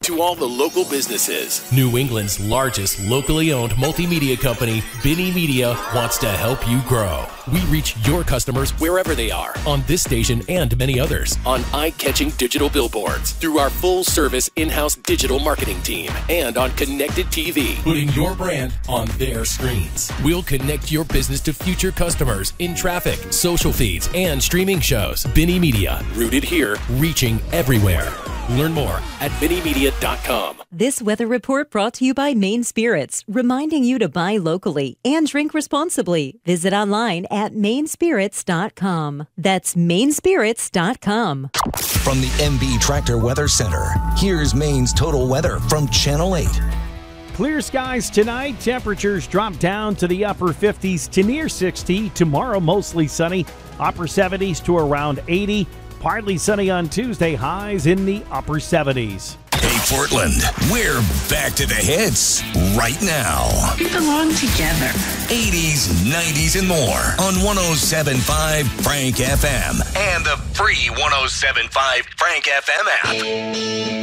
To all the local businesses, New England's largest locally owned multimedia company, Binny Media, wants to help you grow. We reach your customers wherever they are on this station and many others on eye-catching digital billboards through our full-service in-house digital marketing team and on connected TV, putting your brand on their screens. We'll connect your business to future customers in traffic, social feeds, and streaming shows. Binny Media, rooted here, reaching everywhere. Learn more at BinnyMedia.com. This weather report brought to you by Maine Spirits, reminding you to buy locally and drink responsibly. Visit online at mainspirits.com. That's mainspirits.com. From the MB Tractor Weather Center, here's Maine's total weather from Channel 8. Clear skies tonight. Temperatures drop down to the upper 50s to near 60. Tomorrow, mostly sunny, upper 70s to around 80. Partly sunny on Tuesday, highs in the upper 70s. Hey, Portland, we're back to the hits right now. We belong together. 80s, 90s, and more on 107.5 Frank FM and the free 107.5 Frank FM app.